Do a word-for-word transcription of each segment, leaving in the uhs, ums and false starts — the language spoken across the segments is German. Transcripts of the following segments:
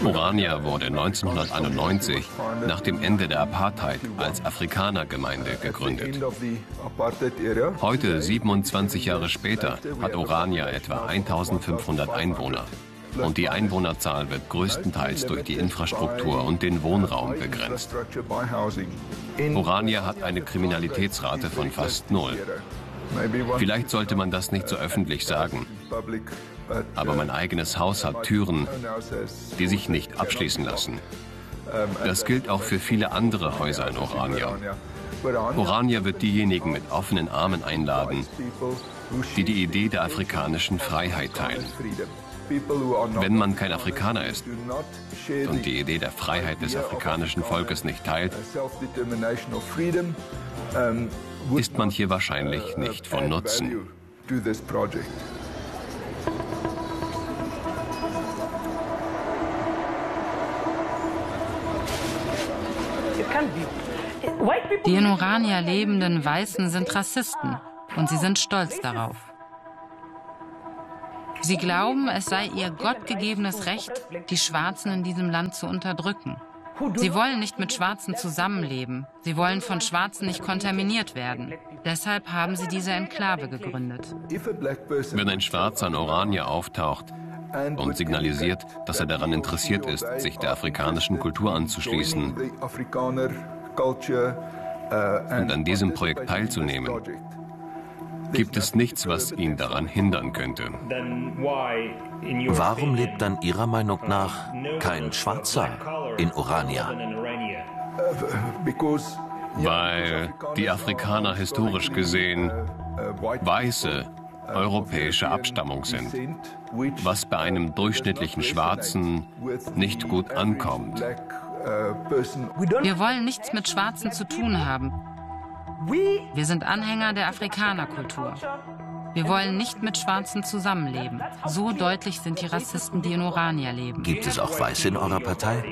Orania wurde neunzehnhunderteinundneunzig nach dem Ende der Apartheid als Afrikanergemeinde gegründet. Heute, siebenundzwanzig Jahre später, hat Orania etwa eintausendfünfhundert Einwohner. Und die Einwohnerzahl wird größtenteils durch die Infrastruktur und den Wohnraum begrenzt. Orania hat eine Kriminalitätsrate von fast null. Vielleicht sollte man das nicht so öffentlich sagen, aber mein eigenes Haus hat Türen, die sich nicht abschließen lassen. Das gilt auch für viele andere Häuser in Orania. Orania wird diejenigen mit offenen Armen einladen, die die Idee der afrikanischen Freiheit teilen. Wenn man kein Afrikaner ist und die Idee der Freiheit des afrikanischen Volkes nicht teilt, ist man hier wahrscheinlich nicht von Nutzen. Die in Orania lebenden Weißen sind Rassisten und sie sind stolz darauf. Sie glauben, es sei ihr gottgegebenes Recht, die Schwarzen in diesem Land zu unterdrücken. Sie wollen nicht mit Schwarzen zusammenleben. Sie wollen von Schwarzen nicht kontaminiert werden. Deshalb haben sie diese Enklave gegründet. Wenn ein Schwarzer in Orania auftaucht und signalisiert, dass er daran interessiert ist, sich der afrikanischen Kultur anzuschließen und an diesem Projekt teilzunehmen, gibt es nichts, was ihn daran hindern könnte. Warum lebt dann Ihrer Meinung nach kein Schwarzer in Orania? Weil die Afrikaner historisch gesehen weiße europäische Abstammung sind, was bei einem durchschnittlichen Schwarzen nicht gut ankommt. Wir wollen nichts mit Schwarzen zu tun haben. Wir sind Anhänger der Afrikanerkultur. Wir wollen nicht mit Schwarzen zusammenleben. So deutlich sind die Rassisten, die in Orania leben. Gibt es auch Weiße in eurer Partei?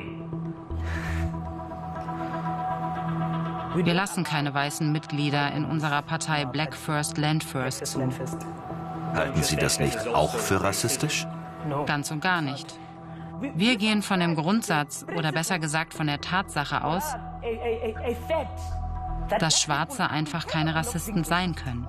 Wir lassen keine weißen Mitglieder in unserer Partei Black First, Land First zu. Halten Sie das nicht auch für rassistisch? Ganz und gar nicht. Wir gehen von dem Grundsatz, oder besser gesagt von der Tatsache aus, dass Schwarze einfach keine Rassisten sein können.